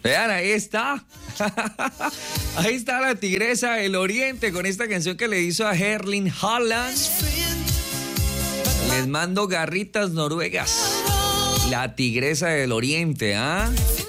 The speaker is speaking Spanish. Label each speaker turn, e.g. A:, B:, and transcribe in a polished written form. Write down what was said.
A: Vean, ahí está. Ahí está la Tigresa del Oriente con esta canción que le hizo a Erling Haaland. Les mando garritas noruegas. La Tigresa del Oriente, ¿ah?